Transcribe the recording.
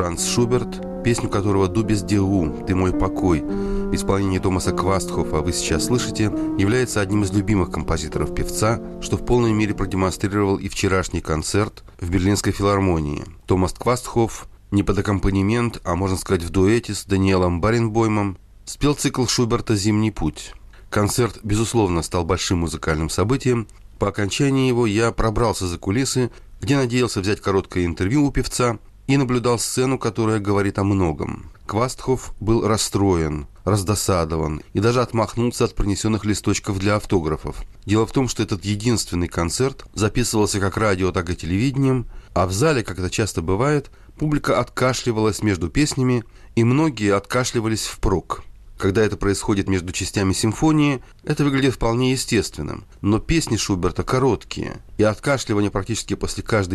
Франц Шуберт, песню которого «Ду без Диу, ты мой покой» в исполнении Томаса Квастхофа вы сейчас слышите, является одним из любимых композиторов певца, что в полной мере продемонстрировал и вчерашний концерт в Берлинской филармонии. Томас Квастхоф не под аккомпанемент, а можно сказать в дуэте с Даниэлом Баренбоймом спел цикл Шуберта «Зимний путь». Концерт, безусловно, стал большим музыкальным событием. По окончании его я пробрался за кулисы, где надеялся взять короткое интервью у певца и наблюдал сцену, которая говорит о многом. Квастхоф был расстроен, раздосадован и даже отмахнулся от принесенных листочков для автографов. Дело в том, что этот единственный концерт записывался как радио, так и телевидением, а в зале, как это часто бывает, публика откашливалась между песнями, и многие откашливались впрок. Когда это происходит между частями симфонии, это выглядит вполне естественным. Но песни Шуберта короткие, и откашливание практически после каждой